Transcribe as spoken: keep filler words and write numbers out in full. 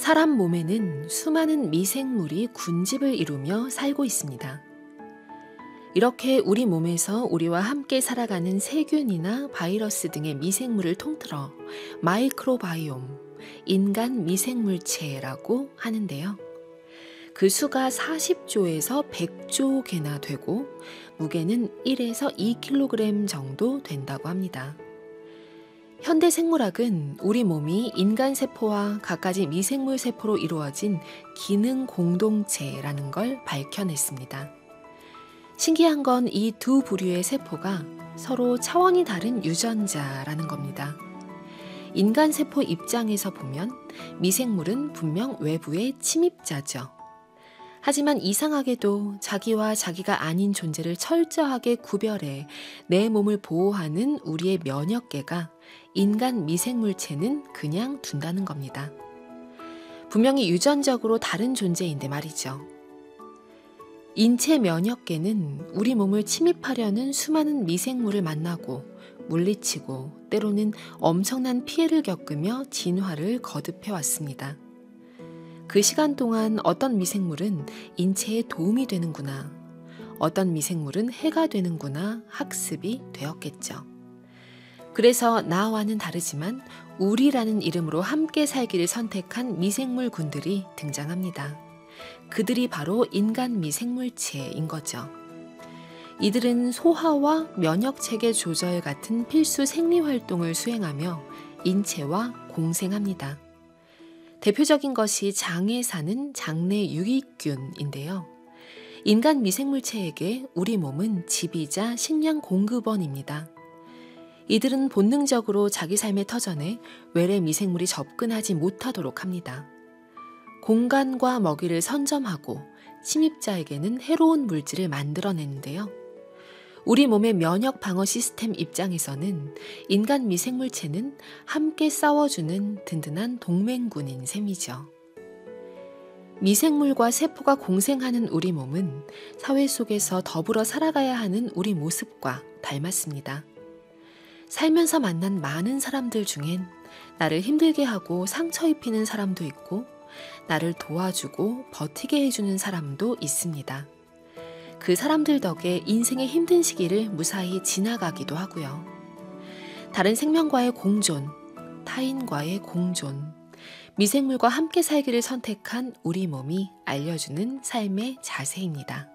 사람 몸에는 수많은 미생물이 군집을 이루며 살고 있습니다. 이렇게 우리 몸에서 우리와 함께 살아가는 세균이나 바이러스 등의 미생물을 통틀어 마이크로바이옴, 인간 미생물체라고 하는데요. 그 수가 사십조에서 백조 개나 되고 무게는 일에서 이 킬로그램 정도 된다고 합니다. 현대 생물학은 우리 몸이 인간 세포와 갖가지 미생물 세포로 이루어진 기능 공동체라는 걸 밝혀냈습니다. 신기한 건 이 두 부류의 세포가 서로 차원이 다른 유전자라는 겁니다. 인간 세포 입장에서 보면 미생물은 분명 외부의 침입자죠. 하지만 이상하게도 자기와 자기가 아닌 존재를 철저하게 구별해 내 몸을 보호하는 우리의 면역계가 인간 미생물체는 그냥 둔다는 겁니다. 분명히 유전적으로 다른 존재인데 말이죠. 인체 면역계는 우리 몸을 침입하려는 수많은 미생물을 만나고 물리치고 때로는 엄청난 피해를 겪으며 진화를 거듭해왔습니다. 그 시간 동안 어떤 미생물은 인체에 도움이 되는구나, 어떤 미생물은 해가 되는구나 학습이 되었겠죠. 그래서 나와는 다르지만 우리라는 이름으로 함께 살기를 선택한 미생물군들이 등장합니다. 그들이 바로 인간 미생물체인 거죠. 이들은 소화와 면역체계 조절 같은 필수 생리활동을 수행하며 인체와 공생합니다. 대표적인 것이 장에 사는 장내 유익균인데요. 인간 미생물체에게 우리 몸은 집이자 식량 공급원입니다. 이들은 본능적으로 자기 삶의 터전에 외래 미생물이 접근하지 못하도록 합니다. 공간과 먹이를 선점하고 침입자에게는 해로운 물질을 만들어내는데요. 우리 몸의 면역 방어 시스템 입장에서는 인간 미생물체는 함께 싸워주는 든든한 동맹군인 셈이죠. 미생물과 세포가 공생하는 우리 몸은 사회 속에서 더불어 살아가야 하는 우리 모습과 닮았습니다. 살면서 만난 많은 사람들 중엔 나를 힘들게 하고 상처 입히는 사람도 있고 나를 도와주고 버티게 해주는 사람도 있습니다. 그 사람들 덕에 인생의 힘든 시기를 무사히 지나가기도 하고요. 다른 생명과의 공존, 타인과의 공존, 미생물과 함께 살기를 선택한 우리 몸이 알려주는 삶의 자세입니다.